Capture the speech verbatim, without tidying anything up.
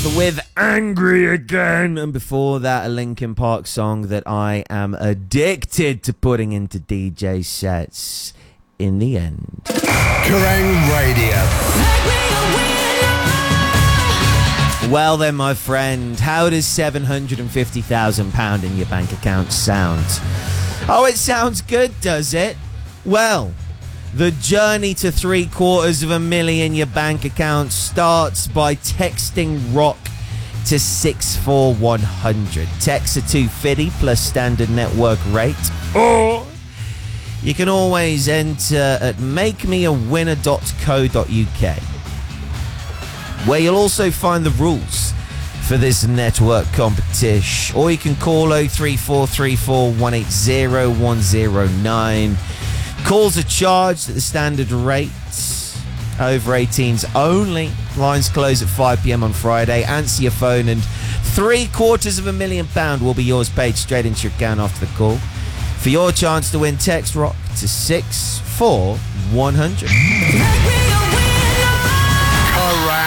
with Angry Again. And before that, a Linkin Park song that I am addicted to putting into D J sets. In the End. Kerrang Radio. Well then, my friend, how does seven hundred fifty thousand pounds in your bank account sound? Oh, it sounds good, does it? Well, the journey to three quarters of a million in your bank account starts by texting ROCK to six four one hundred. Text are two fifty plus standard network rate. Or you can always enter at make me a winner dot co dot uk, where you'll also find the rules for this network competition. Or you can call oh three four three four, one eight zero, one zero nine. Calls are charged at the standard rates. Over eighteens only. Lines close at five p.m. on Friday. Answer your phone and three quarters of a million pound will be yours, paid straight into your account after the call. For your chance to win, text ROCK to six four one hundred.